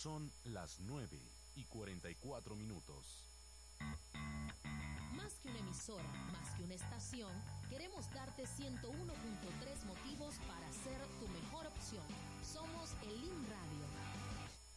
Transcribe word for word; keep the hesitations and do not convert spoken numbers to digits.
Son las nueve y cuarenta y cuatro minutos. Más que una emisora, más que una estación, queremos darte ciento uno punto tres motivos para